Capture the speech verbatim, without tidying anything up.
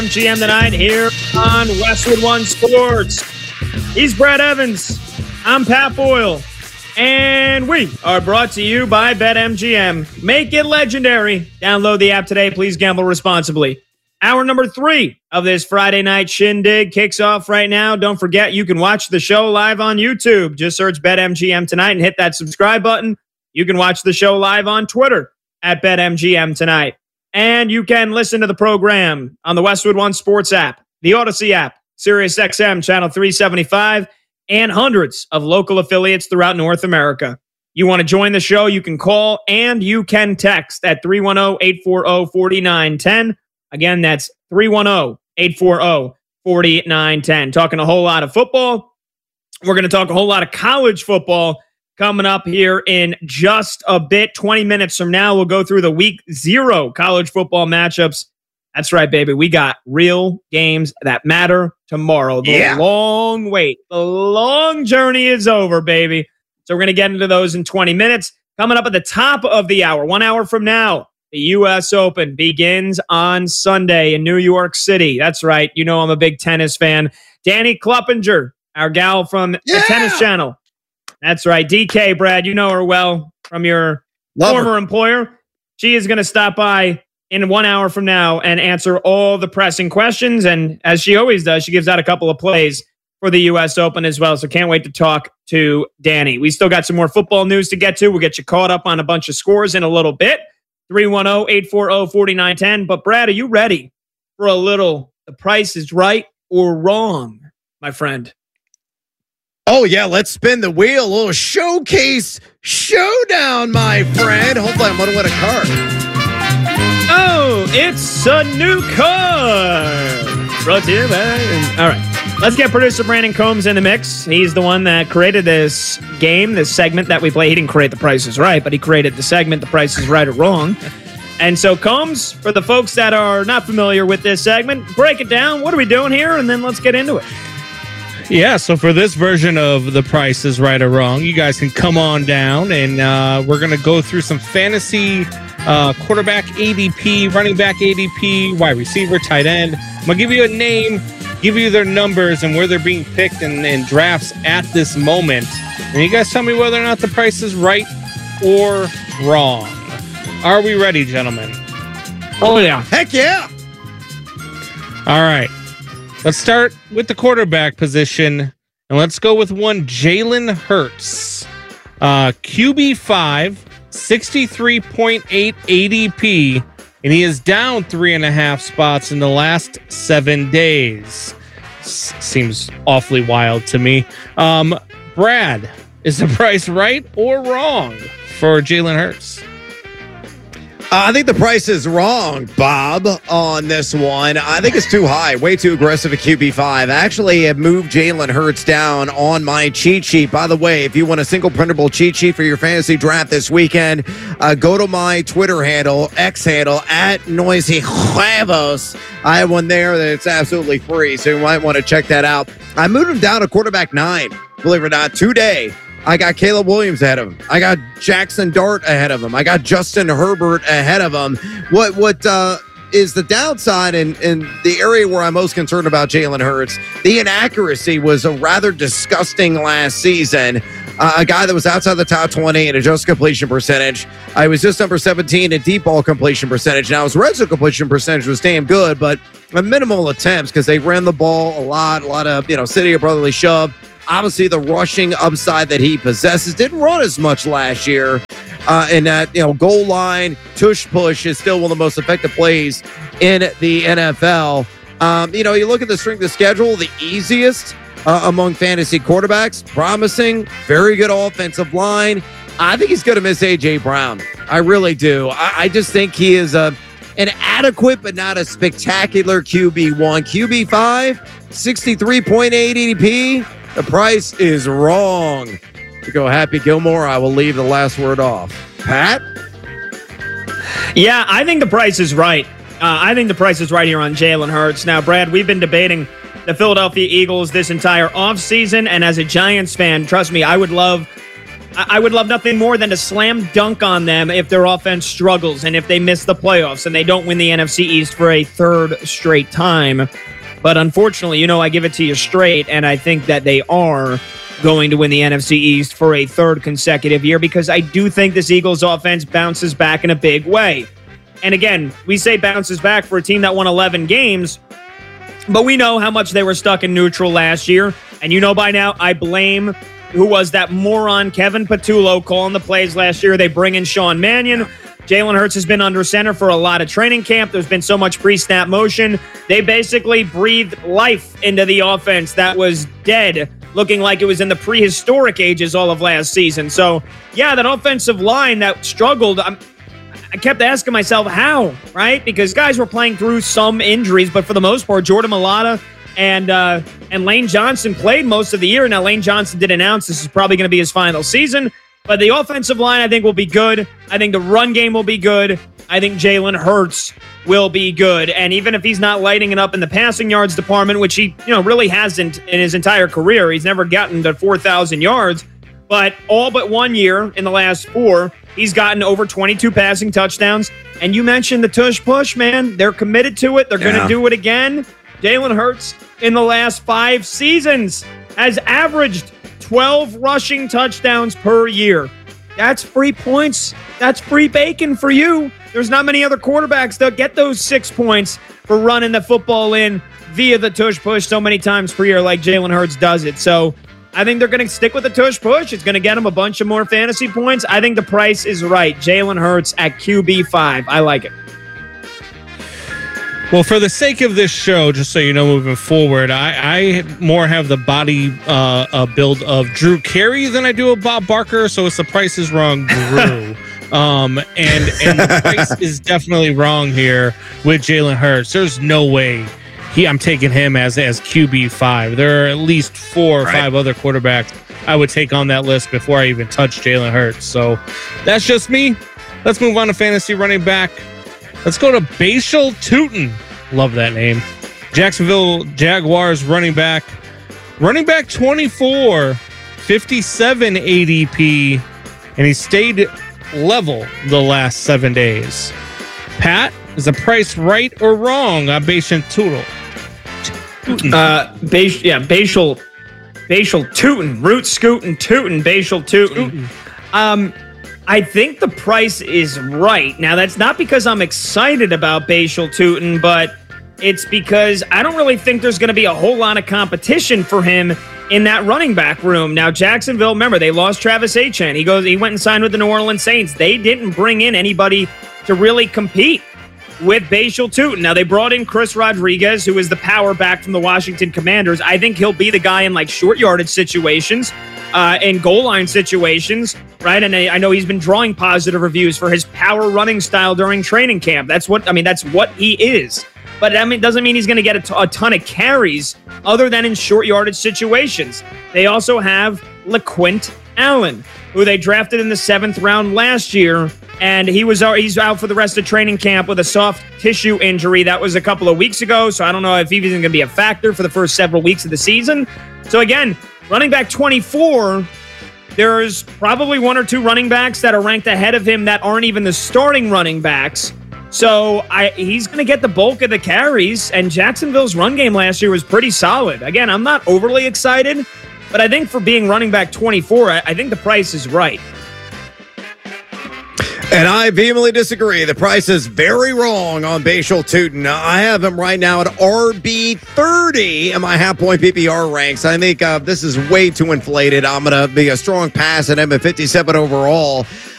G M tonight here on Westwood One Sports. He's Brad Evans. I'm Pat Boyle. And we are brought to you by BetMGM. Make it legendary. Download the app today. Please gamble responsibly. Hour number three of this Friday night shindig kicks off right now. Don't forget, you can watch the show live on YouTube. Just search BetMGM tonight and hit that subscribe button. You can watch the show live on Twitter at BetMGM tonight. And you can listen to the program on the Westwood One Sports app, the Odyssey app, SiriusXM Channel three seventy-five, and hundreds of local affiliates throughout North America. You want to join the show, you can call and you can text at three one zero, eight four zero, four nine one zero. Again, that's three one zero, eight four zero, four nine one zero. Talking a whole lot of football. We're going to talk a whole lot of college football coming up here in just a bit. twenty minutes from now, we'll go through the week zero college football matchups. That's right, baby. We got real games that matter tomorrow. The yeah. long wait, the long journey is over, baby. So we're going to get into those in twenty minutes. Coming up at the top of the hour, one hour from now, the U S Open begins on Sunday in New York City. That's right. You know I'm a big tennis fan. Danny Kluppinger, our gal from yeah. the Tennis Channel. That's right. D K, Brad, you know her well from your Love former her. employer. She is going to stop by in one hour from now and answer all the pressing questions. And as she always does, she gives out a couple of plays for the U S Open as well. So can't wait to talk to Danny. We still got some more football news to get to. We'll get you caught up on a bunch of scores in a little bit. three one zero, eight four zero, four nine one zero. But Brad, are you ready for a little The Price is Right or Wrong, my friend? Oh, yeah, let's spin the wheel. A little showcase showdown, my friend. Hopefully I'm going to win a car. Oh, it's a new car. Brought to you by... All right, let's get producer Brandon Combs in the mix. He's the one that created this game, this segment that we play. He didn't create The Price is Right, but he created the segment The Price is Right or Wrong. And so, Combs, for the folks that are not familiar with this segment, break it down. What are we doing here? And then let's get into it. Yeah, so for this version of The Price is Right or Wrong, you guys can come on down, and uh, we're going to go through some fantasy uh, quarterback A D P, running back A D P, wide receiver, tight end. I'm going to give you a name, give you their numbers and where they're being picked in, in drafts at this moment. And you guys tell me whether or not the price is right or wrong. Are we ready, gentlemen? Oh, yeah. Heck yeah. All right. Let's start with the quarterback position, and let's go with one Jalen Hurts. Uh, Q B five, sixty-three point eight A D P, and he is down three and a half spots in the last seven days. S- seems awfully wild to me. Um, Brad, is the price right or wrong for Jalen Hurts? Uh, I think the price is wrong, Bob, on this one. I think it's too high, way too aggressive at Q B five. I actually have moved Jalen Hurts down on my cheat sheet. By the way, if you want a single printable cheat sheet for your fantasy draft this weekend, uh, go to my Twitter handle, X handle, at Noisy Huevos. I have one there that's absolutely free, so you might want to check that out. I moved him down to quarterback nine, believe it or not, today. I got Caleb Williams ahead of him. I got Jackson Dart ahead of him. I got Justin Herbert ahead of him. What what uh, is the downside and in, in the area where I'm most concerned about Jalen Hurts? The inaccuracy was a rather disgusting last season. Uh, a guy that was outside the top twenty in adjusted completion percentage. I was just number seventeen in deep ball completion percentage. Now his red zone completion percentage was damn good, but minimal attempts because they ran the ball a lot, a lot of you know city of brotherly shove. Obviously, the rushing upside that he possesses didn't run as much last year. Uh, and that, you know, goal line, tush push is still one of the most effective plays in the N F L. Um, you know, you look at the strength of schedule, the easiest uh, among fantasy quarterbacks, promising, very good offensive line. I think he's going to miss A J Brown. I really do. I, I just think he is a, an adequate but not a spectacular Q B one. Q B five, sixty-three point eight A D P. The price is wrong. To go Happy Gilmore, I will leave the last word off. Pat? Yeah, I think the price is right. Uh, I think the price is right here on Jalen Hurts. Now, Brad, we've been debating the Philadelphia Eagles this entire offseason, and as a Giants fan, trust me, I would love I, I would love nothing more than to slam dunk on them if their offense struggles and if they miss the playoffs and they don't win the N F C East for a third straight time. But unfortunately, you know, I give it to you straight, and I think that they are going to win the N F C East for a third consecutive year because I do think this Eagles offense bounces back in a big way. And again, we say bounces back for a team that won eleven games, but we know how much they were stuck in neutral last year. And you know by now, I blame, who was that moron, Kevin Patullo, calling the plays last year. They bring in Sean Mannion. Jalen Hurts has been under center for a lot of training camp. There's been so much pre-snap motion. They basically breathed life into the offense that was dead, looking like it was in the prehistoric ages all of last season. So, yeah, that offensive line that struggled, I'm, I kept asking myself how, right? Because guys were playing through some injuries, but for the most part, Jordan Mailata and uh, and Lane Johnson played most of the year. Now, Lane Johnson did announce this is probably going to be his final season. But the offensive line, I think, will be good. I think the run game will be good. I think Jalen Hurts will be good. And even if he's not lighting it up in the passing yards department, which he, you know, really hasn't in his entire career, he's never gotten to four thousand yards. But all but one year in the last four, he's gotten over twenty-two passing touchdowns. And you mentioned the tush push, man. They're committed to it. They're yeah. going to do it again. Jalen Hurts in the last five seasons has averaged twelve rushing touchdowns per year. That's free points. That's free bacon for you. There's not many other quarterbacks that get those six points for running the football in via the tush push so many times per year like Jalen Hurts does it. So I think they're going to stick with the tush push. It's going to get them a bunch of more fantasy points. I think the price is right. Jalen Hurts at Q B five. I like it. Well, for the sake of this show, just so you know, moving forward, I, I more have the body uh, uh, build of Drew Carey than I do of Bob Barker, so it's the price is wrong, Drew. um, and and the price is definitely wrong here with Jalen Hurts. There's no way he I'm taking him as as Q B five. There are at least four or right. five other quarterbacks I would take on that list before I even touch Jalen Hurts. So that's just me. Let's move on to fantasy running back. Let's go to Bashal Tutin. Love that name. Jacksonville Jaguars running back. Running back twenty-four, fifty-seven A D P, and he stayed level the last seven days. Pat, is the price right or wrong on Bashal Tutin? Uh, Bas- yeah, Bashal, Bashal Tutin. Root Scootin' Tutin. Bashal Tutin. Um... I think the price is right. Now, that's not because I'm excited about Bashal Tutin, but it's because I don't really think there's going to be a whole lot of competition for him in that running back room. Now, Jacksonville, remember, they lost Travis Etienne. He goes, he went and signed with the New Orleans Saints. They didn't bring in anybody to really compete with Bashal Tutin. Now, they brought in Chris Rodriguez, who is the power back from the Washington Commanders. I think he'll be the guy in, like, short yardage situations. Uh, in goal line situations, right? And I, I know he's been drawing positive reviews for his power running style during training camp. That's what, I mean, that's what he is. But I mean, doesn't mean he's going to get a, t- a ton of carries other than in short yardage situations. They also have LaQuint Allen, who they drafted in the seventh round last year. And he was he's out for the rest of training camp with a soft tissue injury. That was a couple of weeks ago. So I don't know if he's even going to be a factor for the first several weeks of the season. So again, running back twenty-four, there's probably one or two running backs that are ranked ahead of him that aren't even the starting running backs. So I, he's going to get the bulk of the carries, and Jacksonville's run game last year was pretty solid. Again, I'm not overly excited, but I think for being running back twenty-four, I, I think the price is right. And I vehemently disagree. The price is very wrong on Bashal Tutin. I have him right now at R B thirty in my half-point P P R ranks. I think uh, this is way too inflated. I'm going to be a strong pass at him at fifty-seven overall.